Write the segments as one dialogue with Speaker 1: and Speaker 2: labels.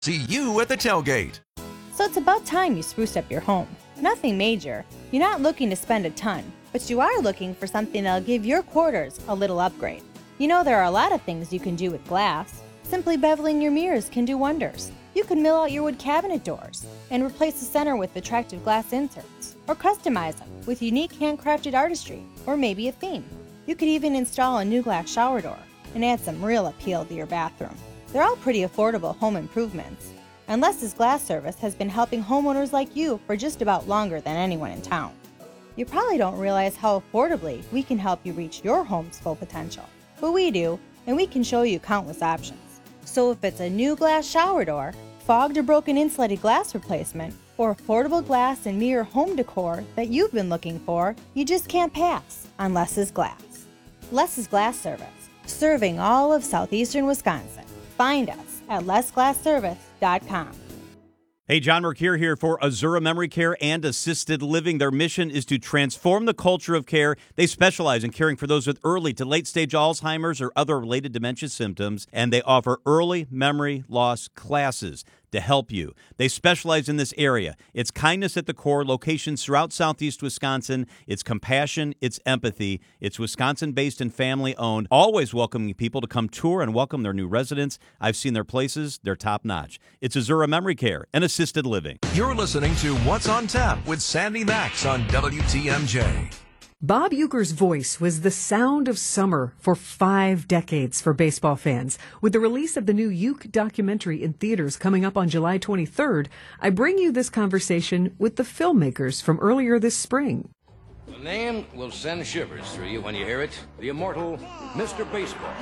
Speaker 1: See you at the tailgate.
Speaker 2: So it's about time you spruce up your home. Nothing major. You're not looking to spend a ton, but you are looking for something that'll give your quarters a little upgrade. You know there are a lot of things you can do with glass. Simply beveling your mirrors can do wonders. You can mill out your wood cabinet doors and replace the center with attractive glass inserts, or customize them with unique handcrafted artistry, or maybe a theme. You could even install a new glass shower door and add some real appeal to your bathroom. They're all pretty affordable home improvements, and Les's Glass Service has been helping homeowners like you for just about longer than anyone in town. You probably don't realize how affordably we can help you reach your home's full potential, but we do, and we can show you countless options. So if it's a new glass shower door, fogged or broken insulated glass replacement, or affordable glass and mirror home decor that you've been looking for, you just can't pass on Les's Glass. Les's Glass Service, serving all of southeastern Wisconsin. Find us at lesglassservice.com.
Speaker 3: Hey, John Mercure here for Azura Memory Care and Assisted Living. Their mission is to transform the culture of care. They specialize in caring for those with early to late-stage Alzheimer's or other related dementia symptoms, and they offer early memory loss classes to help you. They specialize in this area. It's kindness at the core, locations throughout southeast Wisconsin. It's compassion, it's empathy. It's Wisconsin-based and family-owned, always welcoming people to come tour and welcome their new residents. I've seen their places. They're top-notch. It's Azura Memory Care and Assisted Living.
Speaker 1: You're listening to What's on Tap with Sandy Max on WTMJ.
Speaker 4: Bob Uecker's voice was the sound of summer for 5 decades for baseball fans. With the release of the new Ueck documentary in theaters coming up on July 23rd, I bring you this conversation with the filmmakers from earlier this spring.
Speaker 5: The name will send shivers through you when you hear it. The immortal Mr. Baseball.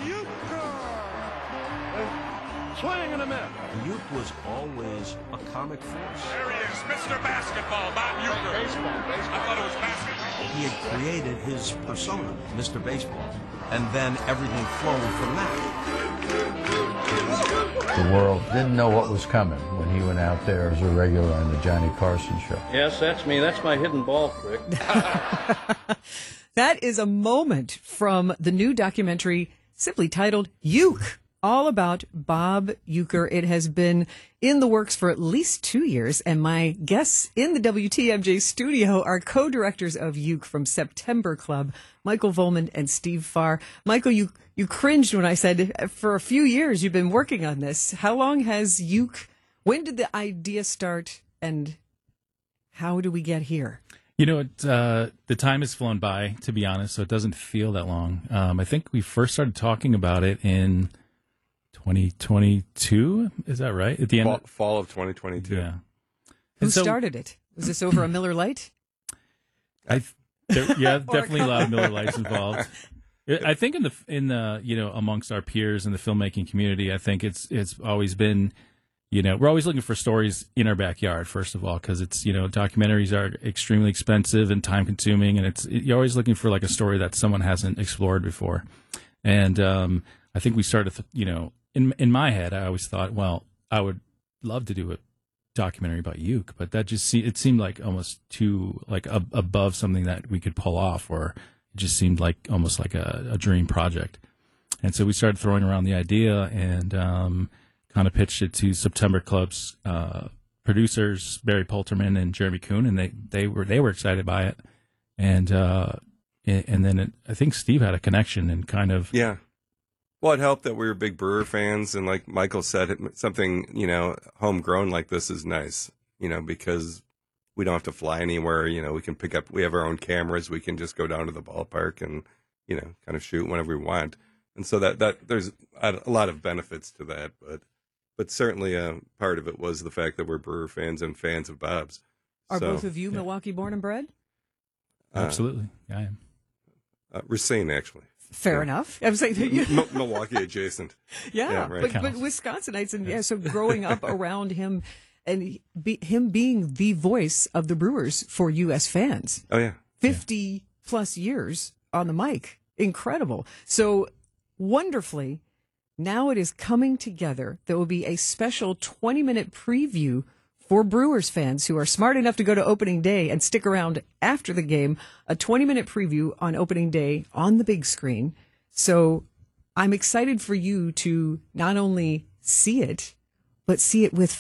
Speaker 5: Swing and a miss.
Speaker 6: Ueck was always a comic force.
Speaker 7: There he is, Mr. Basketball, Bob Uecker. Baseball. I thought it was basketball.
Speaker 6: He had created his persona, Mr. Baseball, and then everything flowed from that.
Speaker 8: The world didn't know what was coming when he went out there as a regular on the Johnny Carson show.
Speaker 5: Yes, that's me. That's my hidden ball trick.
Speaker 4: That is a moment from the new documentary simply titled Ueck, all about Bob Uecker. It has been in the works for at least 2 years, and my guests in the WTMJ studio are co-directors of Ueck from September Club, Michael Volman and Steve Farr. Michael, you cringed when I said for a few years you've been working on this. How long has Ueck, when did the idea start, and how do we get here?
Speaker 9: You know, the time has flown by, to be honest, so it doesn't feel that long. I think we first started talking about it in 2022, is that right? At the end,
Speaker 10: fall of 2022.
Speaker 9: Yeah.
Speaker 4: Who started it? Was this over a Miller Lite?
Speaker 9: Definitely a lot of Miller Lights involved. I think in the amongst our peers in the filmmaking community, I think it's always been, we're always looking for stories in our backyard, first of all, because it's, documentaries are extremely expensive and time consuming, and you're always looking for like a story that someone hasn't explored before. And I think we started, in my head, I always thought, well, I would love to do a documentary about Ueck, but that just it seemed like almost too above something that we could pull off, or it just seemed like almost like a dream project. And so we started throwing around the idea and kind of pitched it to September Club's producers, Barry Polterman and Jeremy Kuhn, and they were excited by it. And then I think Steve had a connection and kind of
Speaker 10: Well, it helped that we were big Brewer fans, and like Michael said, something, homegrown like this is nice, because we don't have to fly anywhere, we have our own cameras, we can just go down to the ballpark and, kind of shoot whenever we want. And so that there's a lot of benefits to that, but certainly part of it was the fact that we're Brewer fans and fans of Bob's.
Speaker 4: Are both of you Milwaukee born and bred?
Speaker 9: Absolutely. Yeah, I am.
Speaker 10: Racine, actually.
Speaker 4: Fair enough. I was like,
Speaker 10: Milwaukee adjacent.
Speaker 4: Right. But Wisconsinites, and so growing up around him and him being the voice of the Brewers for U.S. fans.
Speaker 10: Oh, yeah.
Speaker 4: 50 plus years on the mic. Incredible. So wonderfully, now it is coming together. There will be a special 20-minute preview for Brewers fans who are smart enough to go to opening day and stick around after the game, a 20-minute preview on opening day on the big screen. So I'm excited for you to not only see it, but see it with